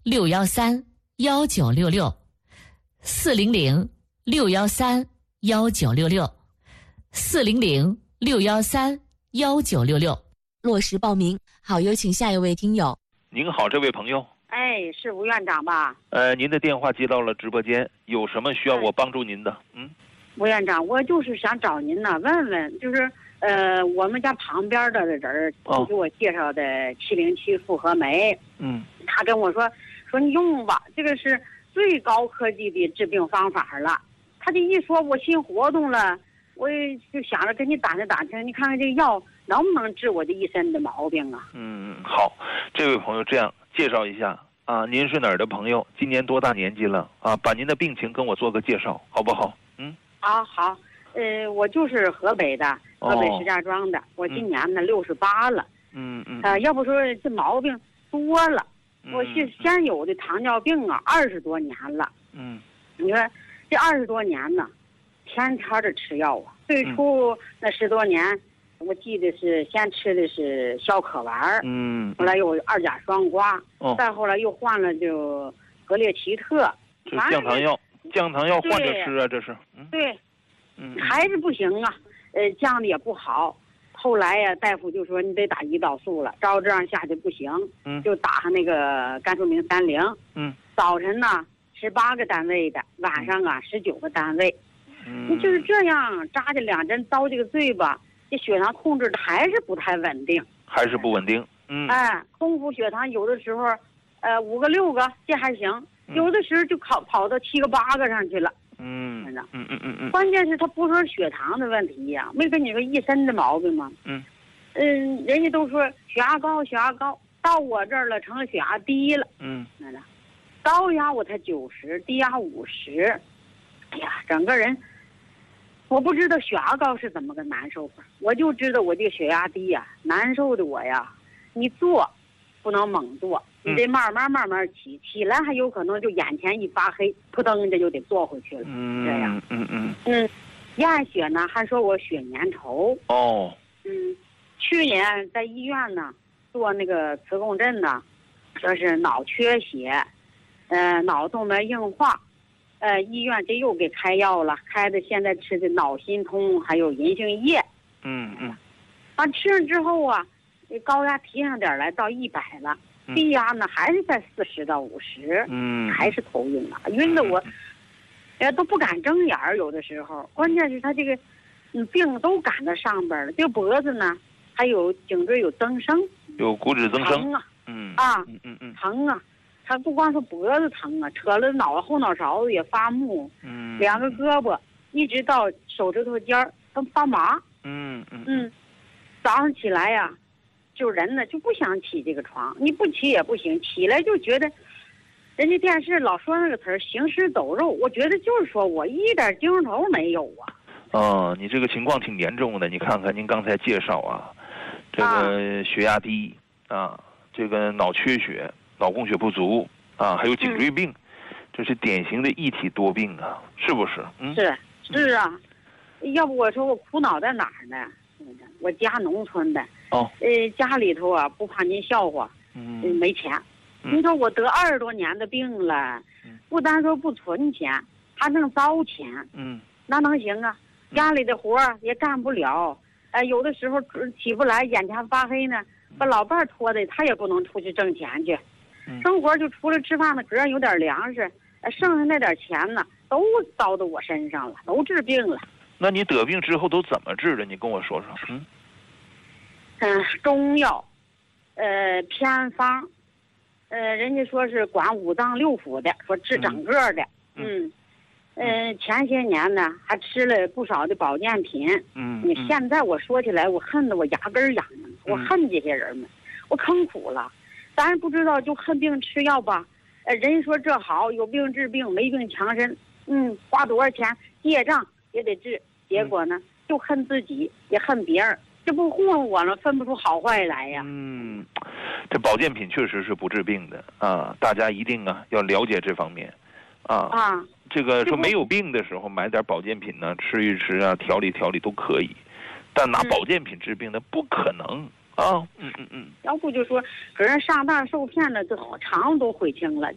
，400-613-1966，400-613-1966，落实报名。好，有请下一位听友。 您好，这位朋友。 哎，是吴院长吧？ 您的电话接到了直播间，有什么需要我帮助您的？ 吴院长，我就是想找您呢，问问，就是我们家旁边的人给我介绍的707复合酶，他跟我说你用吧，这个是最高科技的治病方法了。他这一说，我心活动了，我就想着跟你打听打听，你看看这个药能不能治我这一身的毛病啊？ 好，这位朋友这样介绍一下啊，您是哪儿的朋友？今年多大年纪了啊？把您的病情跟我做个介绍，好不好？ 好，我就是河北的，河北石家庄的，我今年呢68了。要不说这毛病多了，我是先有的糖尿病啊，20多年了。你说这20多年呢，天天的吃药啊。最初那10多年，我记得是先吃的是消可丸，后来又2甲双胍，再后来又换了就格列齐特， 这降糖药换着吃啊，这是。 对，还是不行啊，降的也不好。后来呀，大夫就说你得打胰岛素了，照这样下去不行，就打上那个甘肃明30，早晨呢18个单位的，晚上啊19个单位，你就是这样扎着2针刀这个罪吧，这血糖控制的还是不太稳定， 还是不稳定。 空腹血糖有的时候5个6个这还行，有的时候就跑到7个8个上去了。关键是他不说血糖的问题呀，没跟你说一身的毛病吗？人家都说血压高，到我这儿了成了血压低了。高压我才90，低压50。哎呀，整个人我不知道血压高是怎么个难受法，我就知道我这个血压低呀，难受的我呀，你坐不能猛坐，你得慢慢起来还有可能就眼前一发黑，扑腾这就得坐回去了。这样。验血呢还说我血粘稠。去年在医院呢做那个磁共振呢，说是脑缺血，脑动脉硬化，医院这又给开药了，开的现在吃的脑心通还有银杏叶。吃上之后啊，高压提上点来到100了，低压呢还是在40到50，还是头晕啊，晕的我都不敢睁眼儿，有的时候。关键是他这个病都赶到上边了，这脖子呢还有颈椎有增生， 有骨质增生疼啊，他不光是脖子疼啊，扯了后脑勺子也发木，2个胳膊一直到手指头尖儿都发麻。早上起来呀，就人呢就不想起这个床，你不起也不行，起来就觉得人家电视老说那个词儿行尸走肉，我觉得就是说我一点精神头没有啊。 你这个情况挺严重的，你看看您刚才介绍啊，这个血压低啊，这个脑缺血、脑供血不足啊，还有颈椎病，这是典型的一体多病啊，是不是？ 是啊，要不我说我苦恼在哪儿呢？我家农村的，家里头啊不怕您笑话，没钱。您说我得20多年的病了，不单说不存钱，还能糟钱，那能行啊？家里的活儿也干不了，有的时候起不来，眼前发黑呢，把老伴儿拖的，他也不能出去挣钱去，生活就除了吃饭的格儿有点粮食，剩下那点钱呢，都糟到我身上了，都治病了。 那你得病之后都怎么治的？你跟我说说。 中药，偏方，人家说是管5脏6腑的，说治整个的。前些年呢还吃了不少的保健品。你现在我说起来，我恨得我牙根痒痒，我恨这些人们，我坑苦了。咱不知道就恨病吃药吧，人说这好，有病治病，没病强身。花多少钱借账也得治，结果呢就恨自己也恨别人，这不糊弄我了，分不出好坏来呀。 这保健品确实是不治病的啊，大家一定要了解这方面这个说没有病的时候买点保健品呢，吃一吃啊，调理调理都可以，但拿保健品治病的不可能啊。要不就说给人上当受骗的，这肠子都悔青了，